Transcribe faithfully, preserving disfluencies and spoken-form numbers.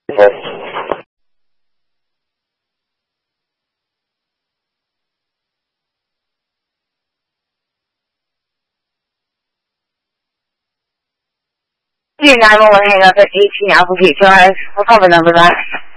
Yes. Your nine one one hang up at eighteen Applegate Drive. What call the number back?